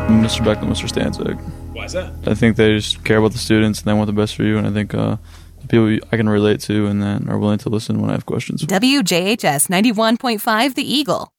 Mr. Beck and Mr. Stanczyk. Why is that? I think they just care about the students and they want the best for you, and I think the people I can relate to and then are willing to listen when I have questions. WJHS 91.5 The Eagle.